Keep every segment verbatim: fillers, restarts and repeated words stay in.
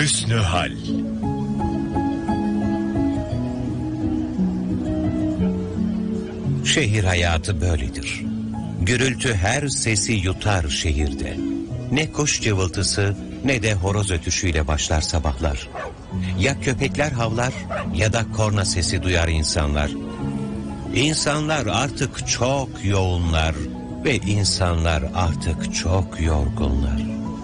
Hüsnü hal. Şehir hayatı böyledir. Gürültü her sesi yutar şehirde. Ne kuş cıvıltısı ne de horoz ötüşüyle başlar sabahlar. Ya köpekler havlar ya da korna sesi duyar insanlar. İnsanlar artık çok yoğunlar ve insanlar artık çok yorgunlar.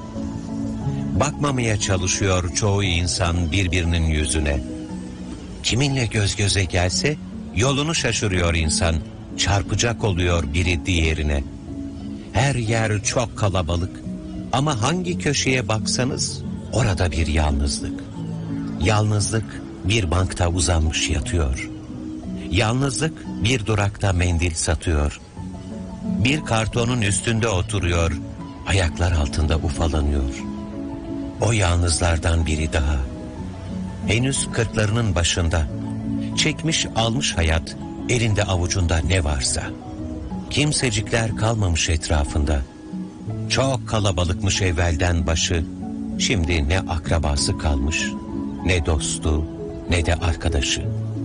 Bakmamaya çalışıyor çoğu insan birbirinin yüzüne. Kiminle göz göze gelse yolunu şaşırıyor insan. Çarpacak oluyor biri diğerine. Her yer çok kalabalık ama hangi köşeye baksanız orada bir yalnızlık. Yalnızlık bir bankta uzanmış yatıyor. Yalnızlık bir durakta mendil satıyor. Bir kartonun üstünde oturuyor, ayaklar altında ufalanıyor. O yalnızlardan biri daha. Henüz kırklarının başında. Çekmiş almış hayat, elinde avucunda ne varsa. Kimsecikler kalmamış etrafında. Çok kalabalıkmış evvelden başı. Şimdi ne akrabası kalmış, ne dostu, ne de arkadaşı.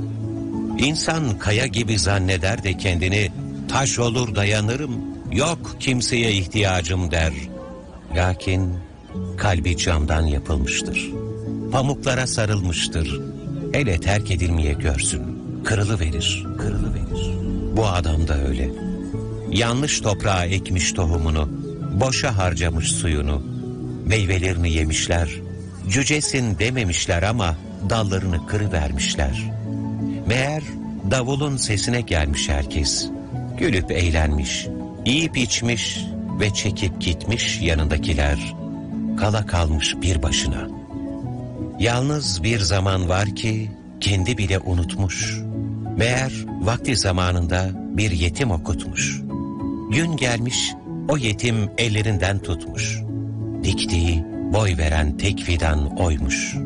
İnsan kaya gibi zanneder de kendini, taş olur dayanırım, yok kimseye ihtiyacım der. Lakin kalbi camdan yapılmıştır. Pamuklara sarılmıştır. Hele terk edilmeye görsün. Kırılıverir, kırılıverir. Bu adam da öyle. Yanlış toprağa ekmiş tohumunu, boşa harcamış suyunu. Meyvelerini yemişler, cücesin dememişler ama dallarını kırıvermişler. Meğer davulun sesine gelmiş herkes. Gülüp eğlenmiş, yiyip içmiş ve çekip gitmiş yanındakiler. Kala kalmış bir başına. Yalnız bir zaman var ki kendi bile unutmuş. Meğer vakti zamanında bir yetim okutmuş. Gün gelmiş o yetim ellerinden tutmuş. Diktiği, boy veren tek fidan oymuş.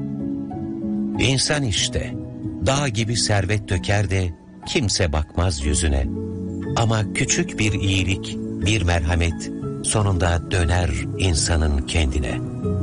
İnsan işte, dağ gibi servet döker de kimse bakmaz yüzüne. Ama küçük bir iyilik, bir merhamet sonunda döner insanın kendine.